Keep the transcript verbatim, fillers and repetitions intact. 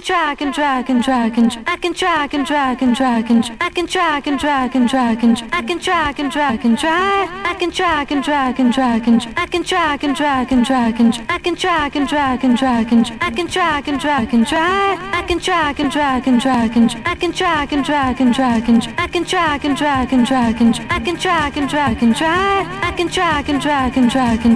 drag and drag and drag and I can drag and drag and drag and I can drag and drag and drag and I can drag and drag and drag I can drag and drag and drag and I can drag and drag and drag and I can drag and drag and drag and I can drag and drag and drag I can drag and drag and drag and I can drag and drag and drag and I can drag and drag and drag and I can drag and drag and drag I can drag and drag and drag and drag and